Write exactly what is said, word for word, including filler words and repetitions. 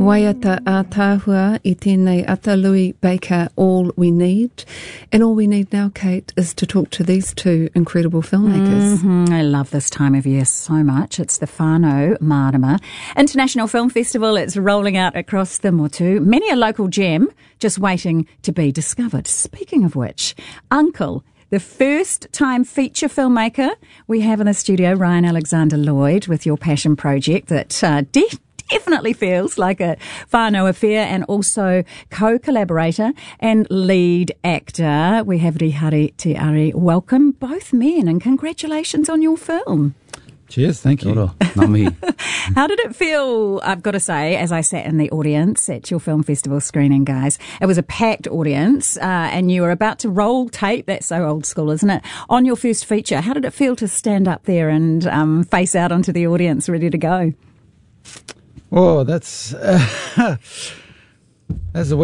Waiata a tāhua I tēnei ata Louis Baker, All We Need. And all we need now, Kate, is to talk to these two incredible filmmakers. Mm-hmm. I love this time of year so much. It's the Whānau Marama International Film Festival. It's rolling out across the Motu. Many a local gem just waiting to be discovered. Speaking of which, Uncle, the first-time feature filmmaker we have in the studio, Ryan Alexander Lloyd, with your passion project that uh, de- definitely feels like a whānau affair, and also co-collaborator and lead actor. We have Rihari Te Ari. Welcome, both men, and congratulations on your film. Cheers, thank you. How did it feel? I've got to say, as I sat in the audience at your film festival screening, guys, it was a packed audience, uh, and you were about to roll tape. That's so old school, isn't it? On your first feature, how did it feel to stand up there and um, face out onto the audience, ready to go? Oh, that's uh, that's a